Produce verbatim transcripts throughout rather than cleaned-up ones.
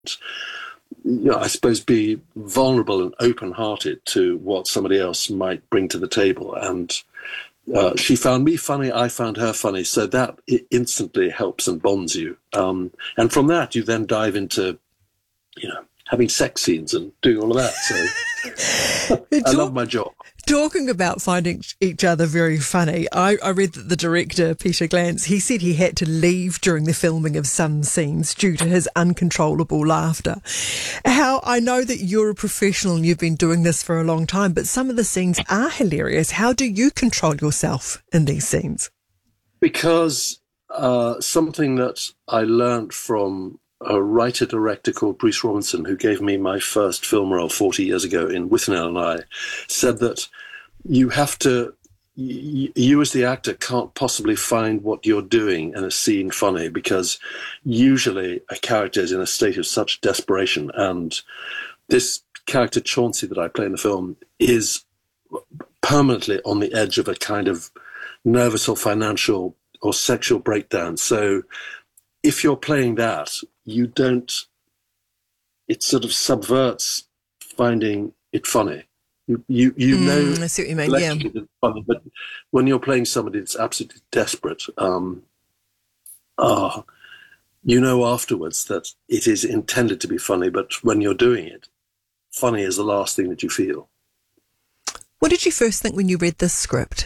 you know, I suppose, be vulnerable and open-hearted to what somebody else might bring to the table. And uh, she found me funny, I found her funny, so that it instantly helps and bonds you. Um, and from that, you then dive into, you know, having sex scenes and doing all of that. So I love my job. Talking about finding each other very funny, I, I read that the director, Peter Glantz, he said he had to leave during the filming of some scenes due to his uncontrollable laughter. How I know that you're a professional and you've been doing this for a long time, but some of the scenes are hilarious. How do you control yourself in these scenes? Because uh, something that I learned from a writer-director called Bruce Robinson, who gave me my first film role forty years ago in Withnail and I, said that you have to, you, you as the actor can't possibly find what you're doing in a scene funny, because usually a character is in a state of such desperation. And this character, Chauncey, that I play in the film, is permanently on the edge of a kind of nervous or financial or sexual breakdown. So if you're playing that, you don't, it sort of subverts finding it funny. You you, you mm, know, I see what you mean, yeah. It's funny, but when you're playing somebody that's absolutely desperate, um, uh, you know afterwards that it is intended to be funny, but when you're doing it, funny is the last thing that you feel. What did you first think when you read this script?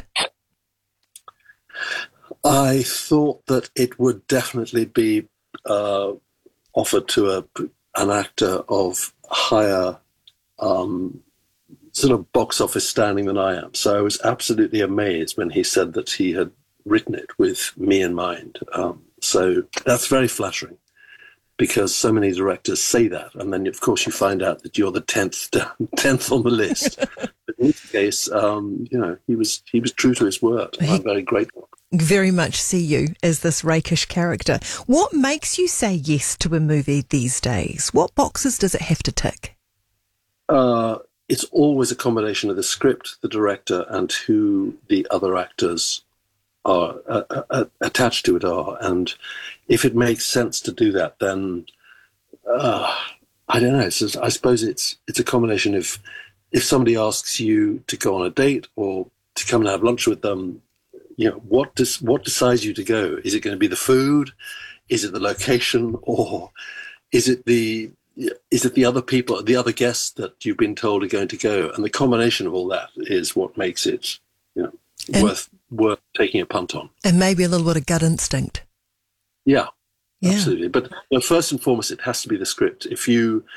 I thought that it would definitely be uh, offered to a, an actor of higher um, sort of box office standing than I am. So I was absolutely amazed when he said that he had written it with me in mind. Um, so that's very flattering, because so many directors say that, and then of course you find out that you're the tenth tenth on the list. But in this case, um, you know, he was he was true to his word. I'm very grateful. Very much see you as this rakish character. What makes you say yes to a movie these days? What boxes does it have to tick? Uh, it's always a combination of the script, the director, and who the other actors are uh, uh, attached to it are. And if it makes sense to do that, then uh, I don't know. It's just, I suppose it's it's a combination of, if somebody asks you to go on a date or to come and have lunch with them, you know, what does what decides you to go? Is it going to be the food? Is it the location? Or is it the is it the other people, the other guests that you've been told are going to go? And the combination of all that is what makes it, you know, and, worth worth taking a punt on. And maybe a little bit of gut instinct. Yeah, yeah. Absolutely. But you know, first and foremost, it has to be the script. If you,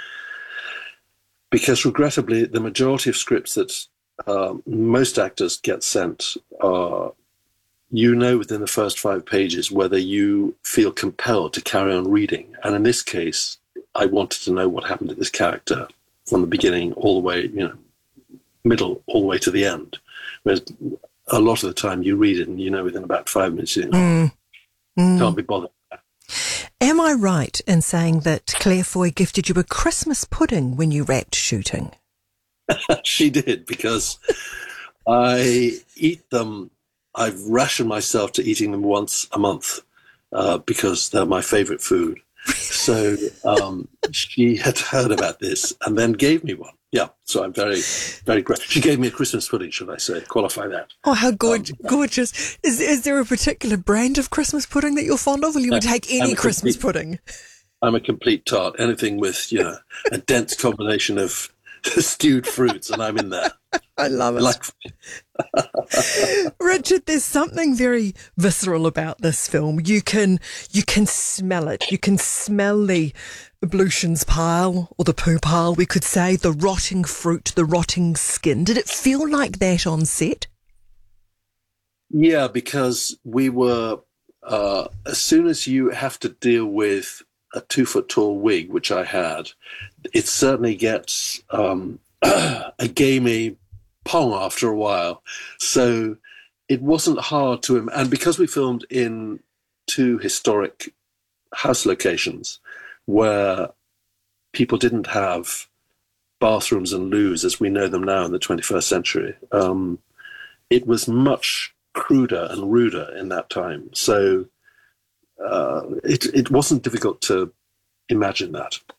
because regrettably, the majority of scripts that um, most actors get sent are, you know, within the first five pages whether you feel compelled to carry on reading. And in this case, I wanted to know what happened to this character from the beginning all the way, you know, middle, all the way to the end. Whereas a lot of the time you read it and you know within about five minutes you mm. Mm. can't be bothered. Am I right in saying that Claire Foy gifted you a Christmas pudding when you wrapped shooting? She did, because I eat them. I've rationed myself to eating them once a month uh, because they're my favourite food. So um, she had heard about this and then gave me one. Yeah, so I'm very, very grateful. She gave me a Christmas pudding, should I say, qualify that. Oh, how gorgeous. Um, gorgeous. Is, is there a particular brand of Christmas pudding that you're fond of, or you would take any Christmas complete, pudding? I'm a complete tart. Anything with, you know, a dense combination of stewed fruits, and I'm in there. I love it. Like, Richard, there's something very visceral about this film. You can you can smell it. You can smell the ablutions pile, or the poo pile, we could say, the rotting fruit, the rotting skin. Did it feel like that on set? Yeah, because we were, uh, as soon as you have to deal with a two foot tall wig, which I had, it certainly gets um, a gamey pong after a while. So it wasn't hard to him. And because we filmed in two historic house locations where people didn't have bathrooms and loos as we know them now in the twenty-first century, um, it was much cruder and ruder in that time. So uh, it, it wasn't difficult to imagine that.